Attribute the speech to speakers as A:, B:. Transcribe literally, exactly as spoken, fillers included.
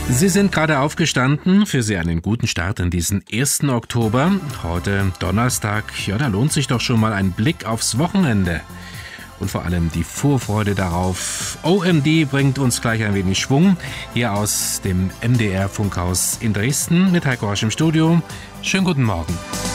A: Sie sind gerade aufgestanden. Für Sie einen guten Start in diesen ersten Oktober. Heute Donnerstag. Ja, da lohnt sich doch schon mal ein Blick aufs Wochenende. Und vor allem die Vorfreude darauf. O M D bringt uns gleich ein wenig Schwung. Hier aus dem M D R Funkhaus in Dresden mit Heiko Rosch im Studio. Schönen guten Morgen.